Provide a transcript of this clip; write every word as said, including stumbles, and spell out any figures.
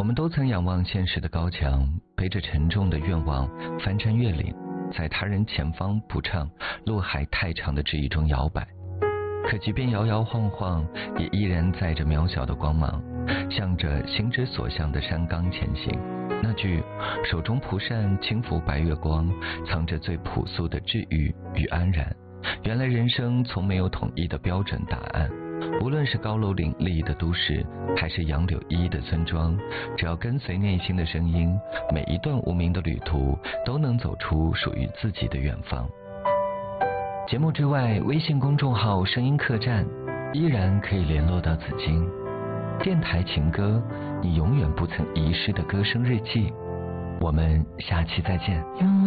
们都曾仰望现实的高墙，背着沉重的愿望翻山越岭，在他人前方谱唱路还太长的质疑中摇摆。可即便摇摇晃晃，也依然载着渺小的光芒，向着心之所向的山岗前行。那句手中蒲扇轻拂白月光，藏着最朴素的治愈与安然。原来人生从没有统一的标准答案，无论是高楼林立的都市，还是杨柳依依的村庄，只要跟随内心的声音，每一段无名的旅途都能走出属于自己的远方。节目之外，微信公众号声音客栈依然可以联络到紫金。电台情歌，你永远不曾遗失的歌声日记。我们下期再见。 用